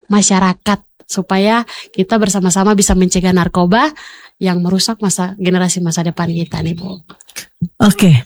masyarakat supaya kita bersama-sama bisa mencegah narkoba yang merusak generasi masa depan kita nih Bu. Oke.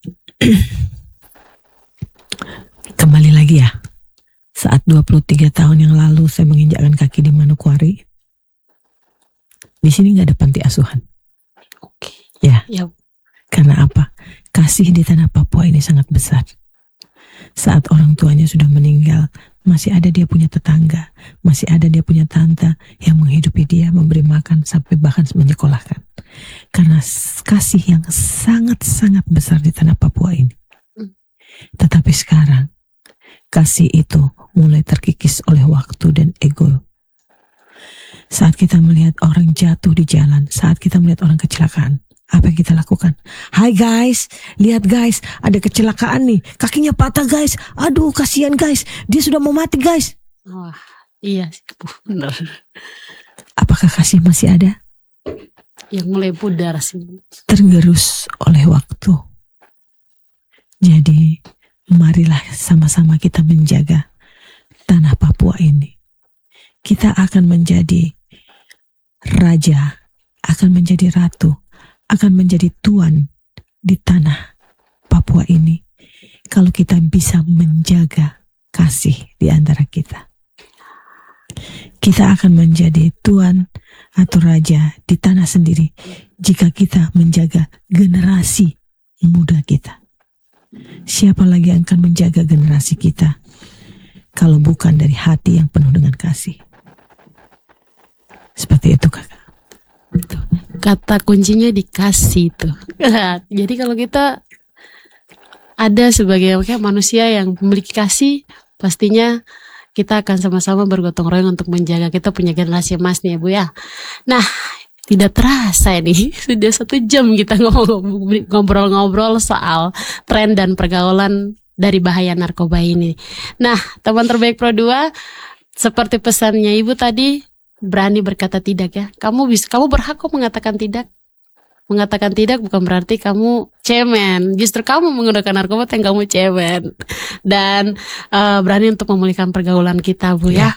Kembali lagi ya. Saat 23 tahun yang lalu saya menginjakkan kaki di Manokwari. Di sini gak ada panti asuhan. Oke. Ya. Ya. Karena apa? Kasih di tanah Papua ini sangat besar. Saat orang tuanya sudah meninggal, masih ada dia punya tetangga, masih ada dia punya tante yang menghidupi dia, memberi makan sampai bahkan menyekolahkan. Karena kasih yang sangat-sangat besar di tanah Papua ini. Tetapi sekarang kasih itu mulai terkikis oleh waktu dan ego. Saat kita melihat orang jatuh di jalan, saat kita melihat orang kecelakaan, apa yang kita lakukan? Hai guys, lihat guys, ada kecelakaan nih, kakinya patah guys, aduh kasihan guys, dia sudah mau mati guys. Wah, iya sih, benar. Apakah kasih masih ada? Yang mulai pudar sih. Tergerus oleh waktu. Jadi, marilah sama-sama kita menjaga tanah Papua ini. Kita akan menjadi raja, akan menjadi ratu, akan menjadi tuan di tanah Papua ini kalau kita bisa menjaga kasih di antara kita. Kita akan menjadi tuan atau raja di tanah sendiri jika kita menjaga generasi muda kita. Siapa lagi yang akan menjaga generasi kita kalau bukan dari hati yang penuh dengan kasih? Seperti itu kakak. Kata kuncinya dikasih tuh. Jadi kalau kita ada sebagai manusia yang memiliki kasih, pastinya kita akan sama-sama bergotong royong untuk menjaga. Kita punya generasi emas nih ya Bu ya. Nah, tidak terasa nih sudah 1 jam kita ngobrol-ngobrol soal tren dan pergaulan dari bahaya narkoba ini. Nah, teman terbaik Pro 2, seperti pesannya Ibu tadi, berani berkata tidak ya. Kamu berhak kok mengatakan tidak. Mengatakan tidak bukan berarti kamu cemen. Justru kamu menggunakan narkoba yang kamu cemen. Dan berani untuk memulihkan pergaulan kita Bu ya.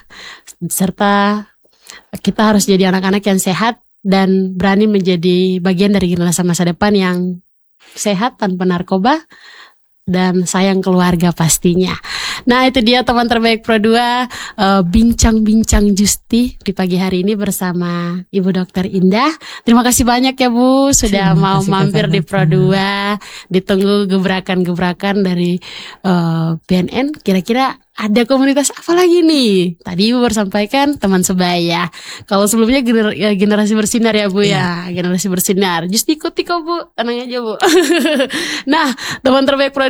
Serta kita harus jadi anak-anak yang sehat dan berani menjadi bagian dari generasi masa depan yang sehat tanpa narkoba dan sayang keluarga pastinya. Nah itu dia teman terbaik Pro 2, bincang-bincang Justi di pagi hari ini bersama Ibu Dokter Indah. Terima kasih banyak ya Bu sudah mau mampir di Pro 2. Ditunggu gebrakan-gebrakan dari BNN. Kira-kira ada komunitas apa lagi nih? Tadi Ibu bersampaikan teman sebaya. Kalau sebelumnya generasi bersinar ya Bu ya. Generasi bersinar. Just ikuti kok Bu, tenang aja Bu. Nah teman terbaik Pro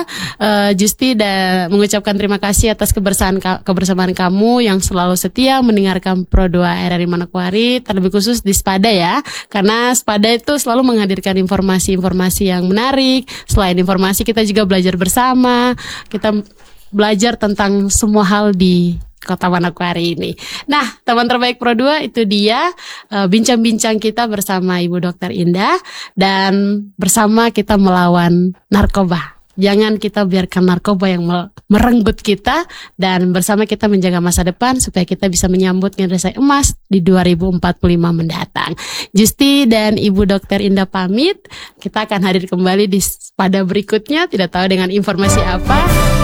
2, Justi dan mengucapkan terima kasih atas kebersamaan kamu yang selalu setia mendengarkan Pro 2 RRI Manokwari. Terlebih khusus di Spada ya. Karena Spada itu selalu menghadirkan informasi-informasi yang menarik. Selain informasi kita juga belajar bersama. Kita belajar tentang semua hal di Kota Manokwari ini. Nah, teman terbaik Pro 2 itu dia bincang-bincang kita bersama Ibu Dokter Indah dan bersama kita melawan narkoba. Jangan kita biarkan narkoba yang merenggut kita dan bersama kita menjaga masa depan supaya kita bisa menyambut generasi emas di 2045 mendatang. Justi dan Ibu Dokter Indah pamit. Kita akan hadir kembali pada berikutnya, tidak tahu dengan informasi apa.